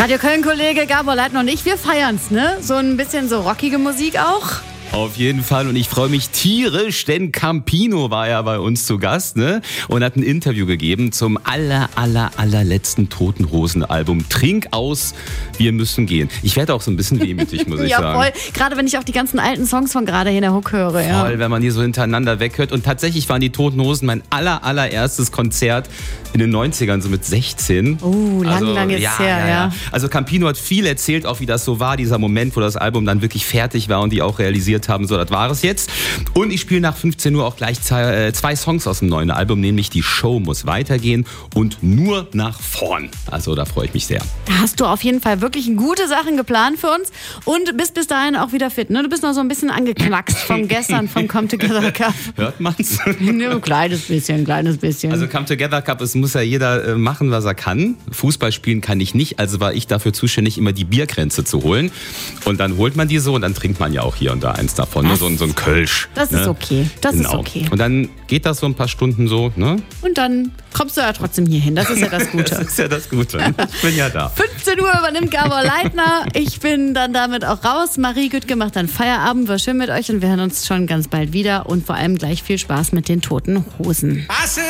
Radio Köln-Kollege Gabor Leitner und ich, wir feiern's, ne? So ein bisschen so rockige Musik auch. Auf jeden Fall, und ich freue mich tierisch, denn Campino war ja bei uns zu Gast, ne? Und hat ein Interview gegeben zum allerletzten Toten Hosen Album. Trink aus, wir müssen gehen. Ich werde auch so ein bisschen wehmütig, muss ich sagen. Ja, voll. Gerade wenn ich auch die ganzen alten Songs von gerade hier in der Hook höre. Ja. Voll, wenn man die so hintereinander weghört. Und tatsächlich waren die Toten Hosen mein allererstes Konzert in den 90ern, so mit 16. Lang jetzt her, ja. Also Campino hat viel erzählt, auch wie das so war, dieser Moment, wo das Album dann wirklich fertig war und die auch realisiert haben, so, das war es jetzt. Und ich spiele nach 15 Uhr auch gleich zwei Songs aus dem neuen Album, nämlich Die Show muss weitergehen und Nur nach vorn. Also da freue ich mich sehr. Da hast du auf jeden Fall wirklich gute Sachen geplant für uns und bist bis dahin auch wieder fit, ne? Du bist noch so ein bisschen angeknackst vom gestern, vom Come Together Cup. Hört man's? Nur ein kleines bisschen. Also Come Together Cup, es muss ja jeder machen, was er kann. Fußball spielen kann ich nicht, also war ich dafür zuständig, immer die Bierkränze zu holen. Und dann holt man die so und dann trinkt man ja auch hier und da eins davon, ne? So ein Kölsch. Das ist okay. Ist okay. Und dann geht das so ein paar Stunden so, ne? Und dann kommst du ja trotzdem hier hin. Das ist ja das Gute. Das ist ja das Gute. Ich bin ja da. 15 Uhr übernimmt Gabor Leitner. Ich bin dann damit auch raus. Marie Güttke macht dann Feierabend. War schön mit euch und wir hören uns schon ganz bald wieder. Und vor allem gleich viel Spaß mit den Toten Hosen.